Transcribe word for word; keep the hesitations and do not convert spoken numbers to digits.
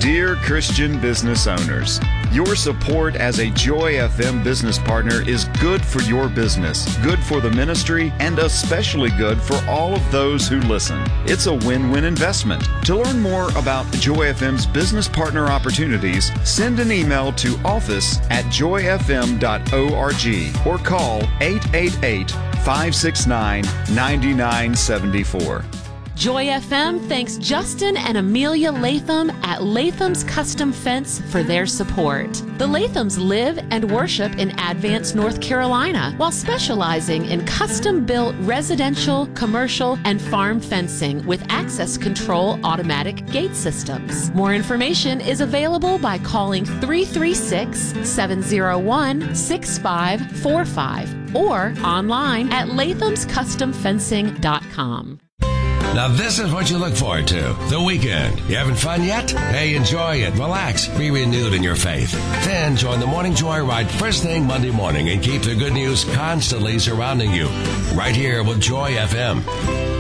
Dear Christian business owners, your support as a Joy F M business partner is good for your business, good for the ministry, and especially good for all of those who listen. It's a win-win investment. To learn more about Joy F M's business partner opportunities, send an email to office at joy f m dot org or call eight eight eight, five six nine, nine nine seven four. Joy F M thanks Justin and Amelia Latham at Latham's Custom Fence for their support. The Lathams live and worship in Advance, North Carolina, while specializing in custom-built residential, commercial, and farm fencing with access control automatic gate systems. More information is available by calling three three six, seven zero one, six five four five or online at lathams custom fencing dot com. Now this is what you look forward to. The weekend. You having fun yet? Hey, enjoy it. Relax. Be renewed in your faith. Then join the Morning Joy Ride first thing Monday morning and keep the good news constantly surrounding you. Right here with Joy F M.